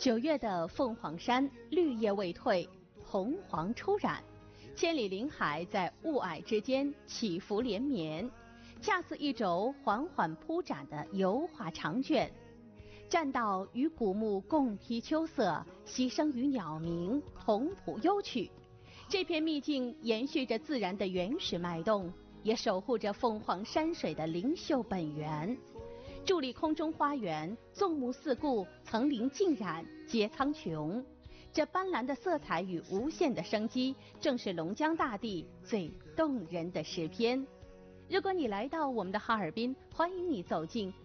9月的凤凰山，绿叶未退，红黄初染，千里林海在雾霭之间起伏连绵，恰似一轴缓缓铺展的油画长卷。栈道与古木共披秋色，溪声与鸟鸣同谱幽曲。这片秘境延续着自然的原始脉动，也守护着凤凰山水的灵秀本源。伫立空中花园，纵目四顾，层林尽染，皆苍穹。这斑斓的色彩与无限的生机，正是龙江大地最动人的诗篇。如果你来到我们的哈尔滨，欢迎你走进